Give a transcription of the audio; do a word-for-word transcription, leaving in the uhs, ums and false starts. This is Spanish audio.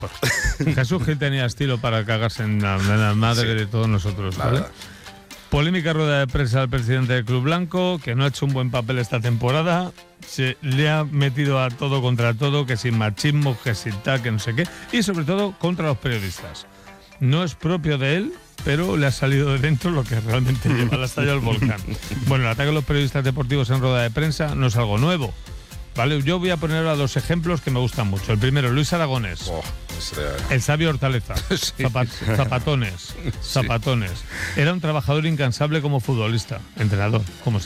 Jesús Gil tenía estilo para cagarse en la, en la madre sí. de todos nosotros, ¿vale? Polémica rueda de prensa al presidente del Club Blanco, que no ha hecho un buen papel esta temporada. Se le ha metido a todo contra todo, que sin machismo, que sin tal, que no sé qué. Y sobre todo contra los periodistas. No es propio de él, pero le ha salido de dentro lo que realmente lleva al estallido del volcán. Bueno, el ataque a los periodistas deportivos en rueda de prensa no es algo nuevo. Vale, yo voy a poner ahora dos ejemplos que me gustan mucho. El primero, Luis Aragonés. Oh, ese... El sabio Hortaleza. Sí. Zapat, zapatones. Sí. Zapatones. Era un trabajador incansable como futbolista, entrenador, como